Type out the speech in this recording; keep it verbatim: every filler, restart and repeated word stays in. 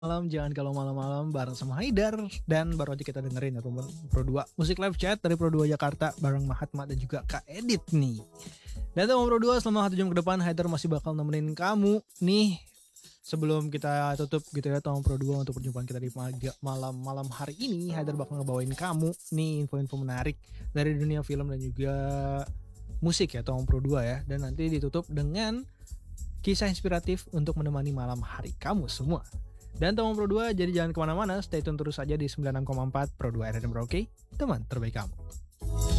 Malam, jangan kalau malam-malam bareng sama Haidar dan baru aja kita dengerin ya teman Pro dua musik live chat dari Pro dua Jakarta bareng Mahatma dan juga Kak Edit nih. Dan teman Pro dua selama satu jam ke depan Haidar masih bakal nemenin kamu nih sebelum kita tutup gitu ya teman Pro dua untuk perjumpaan kita di malam-malam hari ini. Haidar bakal ngebawain kamu nih info-info menarik dari dunia film dan juga musik ya teman Pro dua ya. Dan nanti ditutup dengan kisah inspiratif untuk menemani malam hari kamu semua. Dan teman Pro dua, jadi jangan kemana-mana, stay tune terus saja di sembilan puluh enam koma empat Pro dua R R M Merauke, teman terbaik kamu.